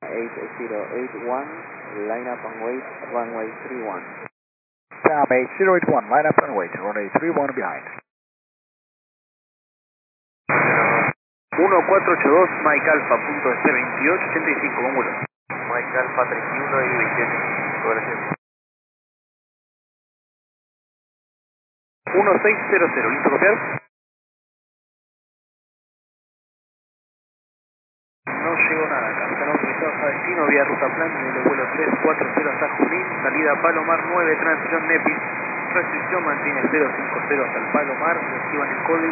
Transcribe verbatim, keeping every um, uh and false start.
eight zero eight one, line up and wait, runway three one. Sam eight zero eight one, line up and wait, runway three one behind. uno cuatro ocho dos, Mike Alpha, punto C veintiocho ochenta y cinco, con vuelo. Mike Alpha treinta y uno y veintiocho, gracias. uno seis cero cero, ¿listo copiar? No llegó nada acá, están autorizados a destino vía ruta plan, nivel de vuelo tres cuatro cero hasta Junín, salida Palomar nueve, transición Nepis, restricción mantiene cero cinco cero hasta el Palomar, reciban el código.